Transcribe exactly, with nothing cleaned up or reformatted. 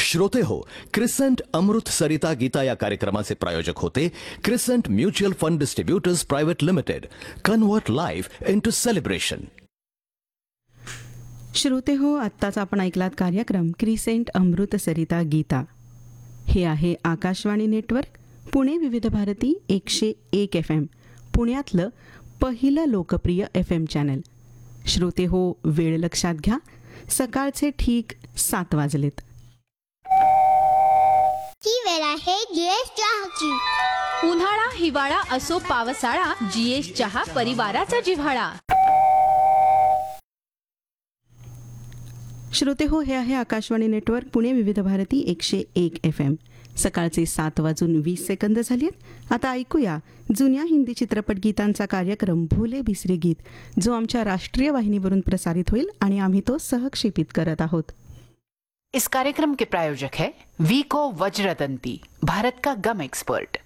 श्रोते हो, क्रिसेंट अमृत सरिता गीता या कार्यक्रमाचे प्रायोजक होते crescent mutual fund distributors private limited. Convert life into celebration. श्रोते हो, आत्ताच आपण ऐकलात कार्यक्रम क्रिसेंट अमृत सरिता गीता. हे आहे आकाशवाणी नेटवर्क पुणे विविध भारती एकशे एक एफ एम, पुण्यातलं पहिलं लोकप्रिय एफ एम चॅनल. श्रोते हो, वेळ लक्षात घ्या, सकाळचे ठीक सात वाजलेत. ही वेळ आहे जीएस चहाची. उन्हाळा हिवाळा असो पावसाळा, जीएस चहा परिवाराचा जिव्हाळा. श्रोते हो, हे आहे आकाशवाणी नेटवर्क पुणे विविध भारती एकशे एक एफ एम. सकाळचे सात वाजून वीस सेकंद झालेत. आता ऐकूया जुन्या हिंदी चित्रपट गीतांचा कार्यक्रम भोले बिसरे गीत, जो आमच्या राष्ट्रीय वाहिनीवरून प्रसारित होईल आणि आम्ही तो सहक्षेपित करत आहोत. इस कार्यक्रम के प्रायोजक है वीको वज्रदंती, भारत का गम एक्सपर्ट.